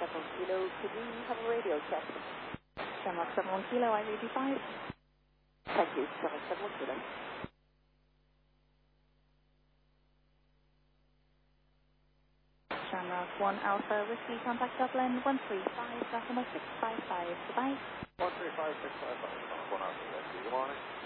71 Kilo, could we have a radio check? Shamrock 71 Kilo, I-85. Thank you, Shamrock 71 Kilo. Shamrock 1 Alpha Whiskey, contact Dublin 135 655. Goodbye. 135 655, 1 Alpha Whiskey, good morning.